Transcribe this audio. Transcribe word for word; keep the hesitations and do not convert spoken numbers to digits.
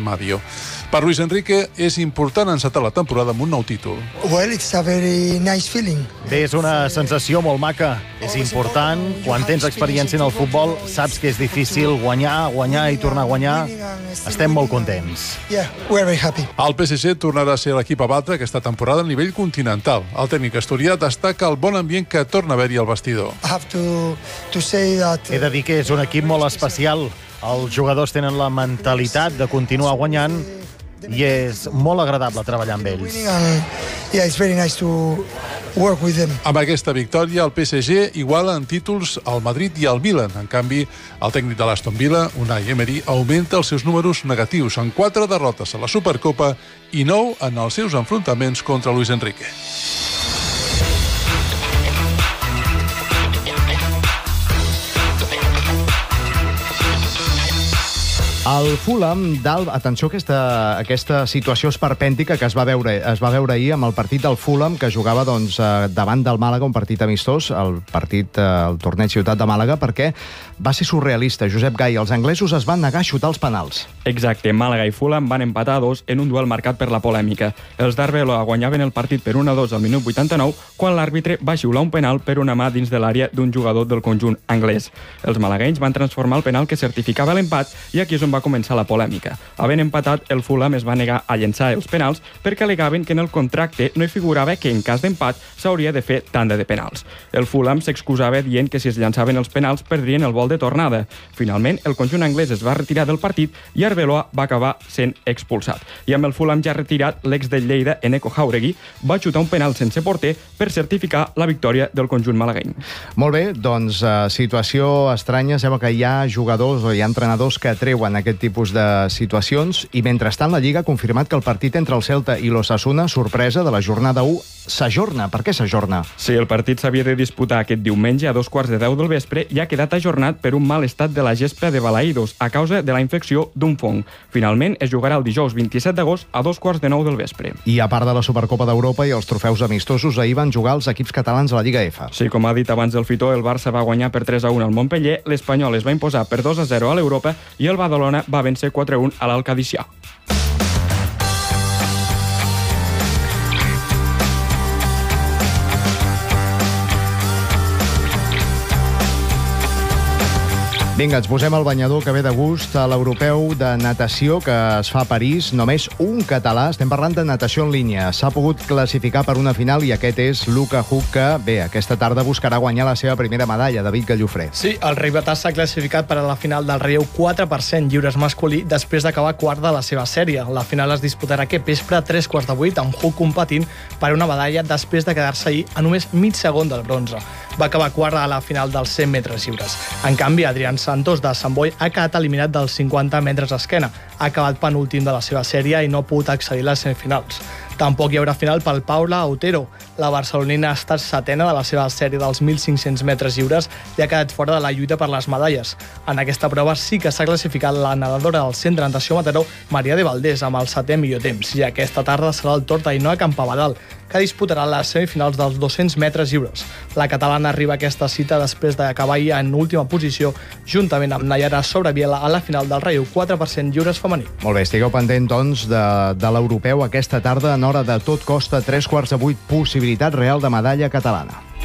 Madio. Per Luis Enrique és important encetar la temporada amb un nou títol. Well, it's a very nice feeling. Bé, és una sensació molt maca. És important, quan tens experiència en el futbol, saps que és difícil guanyar, guanyar i tornar a guanyar. Estem molt contents. Yeah, we're very happy. El P S G tornarà a ser l'equip a batre aquesta temporada a nivell continental. El tècnic asturià destaca el bon ambient que torna a haver-hi al vestidor. I have to, to say that... He de dir que és un equip molt especial. Els jugadors tenen la mentalitat de continuar guanyant i és molt agradable treballar amb ells. Yeah, it's very nice to work with them. Amb aquesta victòria, el P S G iguala en títols al Madrid i al Milan. En canvi, el tècnic de l'Aston Villa, Unai Emery, augmenta els seus números negatius en quatre derrotes a la Supercopa i nou en els seus enfrontaments contra Luis Enrique. El Fulham, dalt, atenció a aquesta, aquesta situació esperpèntica que es va veure es va veure ahir amb el partit del Fulham, que jugava doncs, davant del Màlaga, un partit amistós, el partit, el torneig Ciutat de Màlaga, perquè va ser surrealista. Josep Gai, els anglesos es van negar a xutar els penals. Exacte, Màlaga i Fulham van empatar a dos en un duel marcat per la polèmica. Els d'Arbeloa guanyaven el partit per un a dos al minut vuitanta-nou, quan l'àrbitre va xiular un penal per una mà dins de l'àrea d'un jugador del conjunt anglès. Els malaguenys van transformar el penal que certificava l'empat i aquí és on va començar la polèmica. Havent empatat, el Fulham es va negar a llençar els penals perquè alegaven que en el contracte no hi figurava que en cas d'empat s'hauria de fer tanda de penals. El Fulham s'excusava dient que si es llançaven els penals perdrien el vol de tornada. Finalment, el conjunt anglès es va retirar del partit i Arbeloa va acabar sent expulsat. I amb el Fulham ja retirat, l'ex del Lleida, Eneko Jauregui, va xutar un penal sense porter per certificar la victòria del conjunt malagueny. Molt bé, doncs uh, situació estranya. Sembla que hi ha jugadors o hi ha entrenadors que treuen aquest tipus de situacions i mentrestant la Lliga ha confirmat que el partit entre el Celta i l'Osasuna, sorpresa de la jornada u, s'ajorna. Per què s'ajorna? Sí, el partit s'havia de disputar aquest diumenge a dos quarts de deu del vespre i ha quedat ajornat per un mal estat de la gespa de Balaïdos a causa de la infecció d'un fong. Finalment, es jugarà el dijous vint-i-set d'agost a dos quarts de nou del vespre. I a part de la Supercopa d'Europa i els trofeus amistosos, ahir van jugar els equips catalans a la Lliga F. Sí, com ha dit abans el Fitó, el Barça va guanyar per tres a un al Montpeller, l'Espanyol es va imposar per dos a zero a l'Europa i el Badalona va vèncer quatre a un a l'Alcadicià. Vinga, ens posem el banyador que ve de gust a l'europeu de natació que es fa a París. Només un català, estem parlant de natació en línia, s'ha pogut classificar per una final i aquest és Luka Huk, que bé, aquesta tarda buscarà guanyar la seva primera medalla. David Gallofré. Sí, el ribetà s'ha classificat per a la final del relleu quatre per cent lliures masculí després d'acabar quart de la seva sèrie. La final es disputarà aquest vespre a tres quarts de vuit amb Huk competint per una medalla després de quedar-se ahir a només mig segon del bronze. Va acabar quart a la final dels cent metres lliures. En canvi, Adrián Santos de Sant Boi ha quedat eliminat dels cinquanta metres esquena. Ha acabat penúltim de la seva sèrie i no ha pogut accedir a les semifinals. Tampoc hi haurà final pel Paula Otero. La barcelonina ha estat setena de la seva sèrie dels mil cinc-cents metres lliures i ha quedat fora de la lluita per les medalles. En aquesta prova sí que s'ha classificat la nedadora del centre de natació Mataró, Maria de Valdés, amb el setè millor temps. I aquesta tarda serà el torn d'Ainoa Campabadal, que disputarà les semifinals dels dos-cents metres lliures. La catalana arriba a aquesta cita després d'acabar ahir en última posició, juntament amb Nayara Sobreviela a la final del relleu quatre per cent lliures femení. Molt bé, estigueu pendent, doncs, de, de l'europeu aquesta tarda en hora de tot costa, tres quarts de vuit, possibilitat real de medalla catalana.